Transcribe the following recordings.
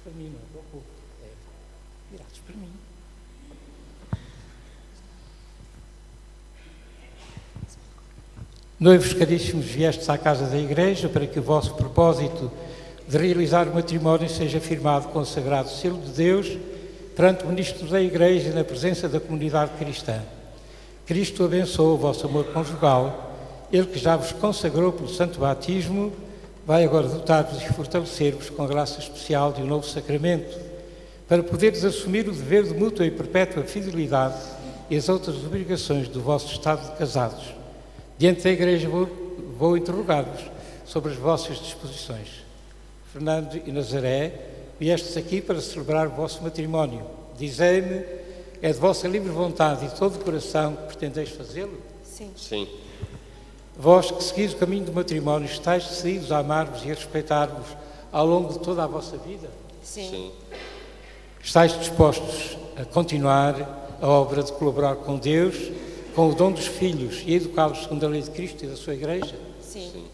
para mim, não é para o povo. É virados para mim. Noivos caríssimos, viestes à casa da Igreja para que o vosso propósito de realizar o matrimónio seja firmado com o sagrado selo de Deus perante o ministro da Igreja e na presença da comunidade cristã. Cristo abençoe o vosso amor conjugal. Ele que já vos consagrou pelo santo batismo, vai agora dotar-vos e fortalecer-vos com a graça especial de um novo sacramento, para poderes assumir o dever de mútua e perpétua fidelidade e as outras obrigações do vosso estado de casados. Diante da Igreja vou interrogar-vos sobre as vossas disposições. Fernando e Nazaré, viestes aqui para celebrar o vosso matrimónio. Dizei-me, é de vossa livre vontade e de todo o coração que pretendeis fazê-lo? Sim. Sim. Vós que seguis o caminho do matrimónio, estáis decididos a amar-vos e a respeitar-vos ao longo de toda a vossa vida? Sim. Sim. Estáis dispostos a continuar a obra de colaborar com Deus, com o dom dos filhos e a educá-los segundo a lei de Cristo e da sua Igreja? Sim.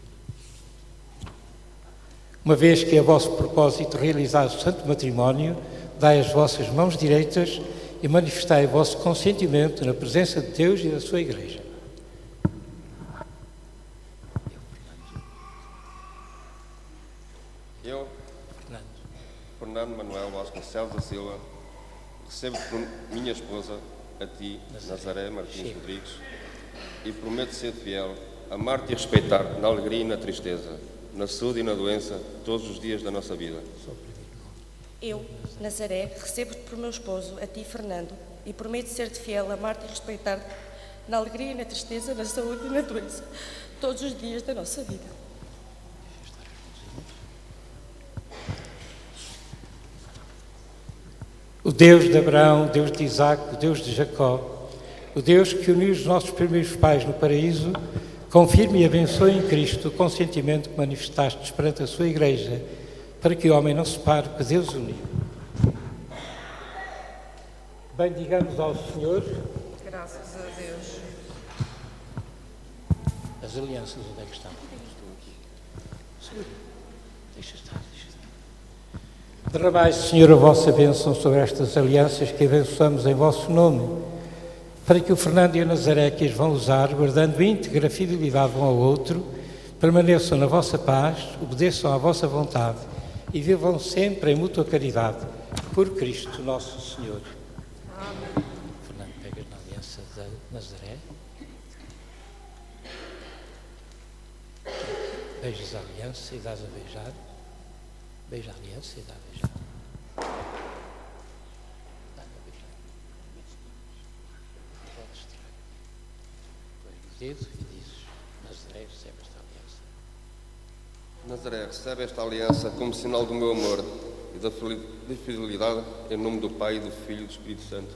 Uma vez que é vosso propósito realizar o santo matrimónio, dai as vossas mãos direitas e manifestai o vosso consentimento na presença de Deus e da sua Igreja. Eu, Fernando Manuel Vasconcelos da Silva, recebo por minha esposa, a ti, Nazaré Martins Rodrigues, e prometo ser fiel, amar-te e respeitar-te na alegria e na tristeza, na saúde e na doença, todos os dias da nossa vida. Eu, Nazaré, recebo-te por meu esposo, a ti, Fernando, e prometo ser-te fiel, amar-te e respeitar-te na alegria e na tristeza, na saúde e na doença, todos os dias da nossa vida. O Deus de Abraão, o Deus de Isaac, o Deus de Jacó, o Deus que uniu os nossos primeiros pais no paraíso, confirme e abençoe em Cristo o consentimento que manifestastes perante a sua Igreja, para que o homem não separe o que Deus uniu. Bendigamos ao Senhor. Graças a Deus. As alianças, onde é que estão? Deixa estar. Derramai, Senhor, a vossa bênção sobre estas alianças que abençoamos em vosso nome, para que o Fernando e a Nazaré que as vão usar, guardando íntegra fidelidade um ao outro, permaneçam na vossa paz, obedeçam à vossa vontade e vivam sempre em mútua caridade, por Cristo nosso Senhor. Amém. Fernando, pegas na aliança de Nazaré. Beijas a aliança e dás a beijar. Beija a aliança e dá a beijar. Dá-lhe a beijar. Podes tirar. Põe o dedo e dizes: Nazaré, recebe esta aliança. Nazaré, recebe esta aliança como sinal do meu amor e da fidelidade, em nome do Pai, do Filho e do Espírito Santo.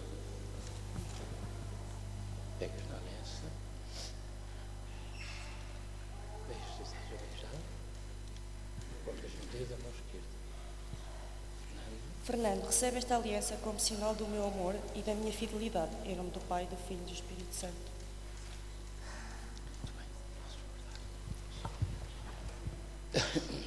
Pegas na aliança. Beijas e dás a beijar. Colocas no dedo a mão esquerda. Fernando, recebe esta aliança como sinal do meu amor e da minha fidelidade, em nome do Pai, do Filho e do Espírito Santo. Muito bem, posso guardar.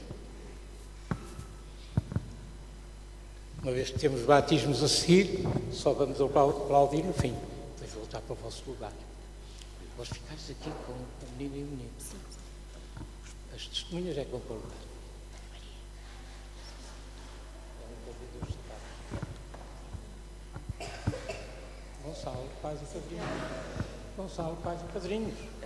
Uma vez que temos batismos a seguir, só vamos aplaudir no fim, depois voltar para o vosso lugar. Vós ficais aqui com o menino e o menino. Sim. As testemunhas é que vão para o lugar. Gonçalo, pais e padrinhos. Gonçalo, pais e padrinhos.